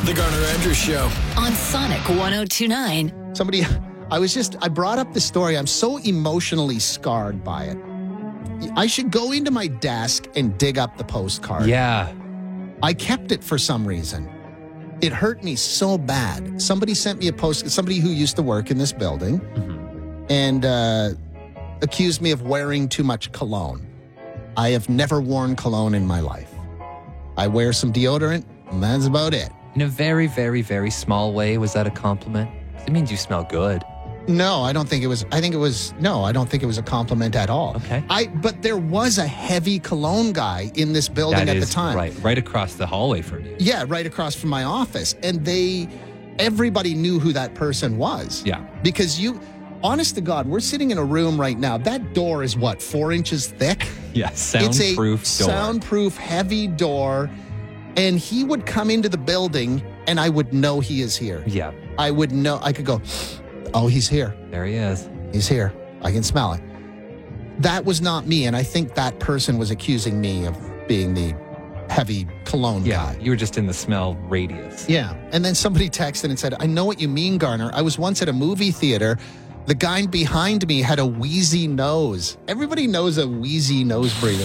The Garner Andrews Show. On Sonic 102.9. I brought up the story. I'm so emotionally scarred by it. I should go into my desk and dig up the postcard. Yeah. I kept it for some reason. It hurt me so bad. Somebody sent me a post, somebody who used to work in this building, and accused me of wearing too much cologne. I have never worn cologne in my life. I wear some deodorant, and that's about it. In a very, very, very small way, was that a compliment? It means you smell good. No, I don't think it was. I don't think it was a compliment at all. Okay. But there was a heavy cologne guy in this building at the time. Right across the hallway from you. Yeah, right across from my office. And everybody knew who that person was. Yeah. Because honest to God, we're sitting in a room right now. That door is 4 inches thick? Yeah, soundproof door. It's a soundproof, heavy door. And he would come into the building and I would know he is here. Yeah. I would know. I could go, oh, he's here. There he is. He's here. I can smell it. That was not me. And I think that person was accusing me of being the heavy cologne guy. You were just in the smell radius. Yeah. And then somebody texted and said, I know what you mean, Garner. I was once at a movie theater. The guy behind me had a wheezy nose. Everybody knows a wheezy nose breather.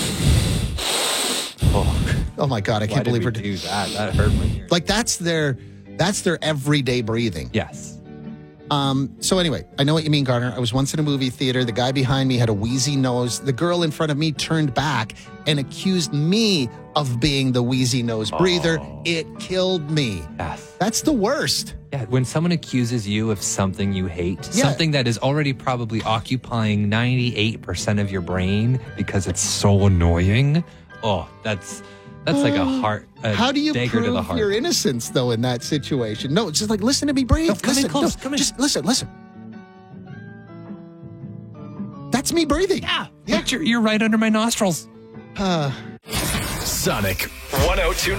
Oh my God, I can't believe we're do that. That hurt my ears. Like that's their everyday breathing. Yes. So anyway, I know what you mean, Garner. I was once in a movie theater. The guy behind me had a wheezy nose. The girl in front of me turned back and accused me of being the wheezy nose breather. It killed me. Yes. That's the worst. Yeah, when someone accuses you of something you hate, something that is already probably occupying 98% of your brain because it's so annoying. Oh, that's like a heart. How do you dagger to the prove heart. your innocence, though, in that situation? No, it's just like, listen to me breathe. No, come in close. Come in. Just listen. That's me breathing. Yeah. You're right under my nostrils. Sonic 102.9.